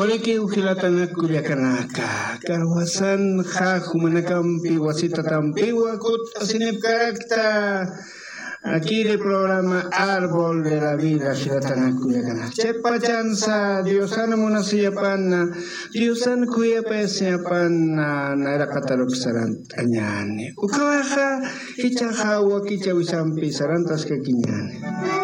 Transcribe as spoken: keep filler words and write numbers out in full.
Waliki ujilatanak kuliakanaka. Karwasan ja humanakampi wasita tampiwa kut asinip karakta. Aquí el programa Árbol de la Vida, Shiratanak kuliakana. Chepa chansa, Diosan munasiyapan, Diosan kuyapesiyapan, naira katalog sarant anyani. Ukawaha, kichahawa kichawisampi sarantas kakinyani.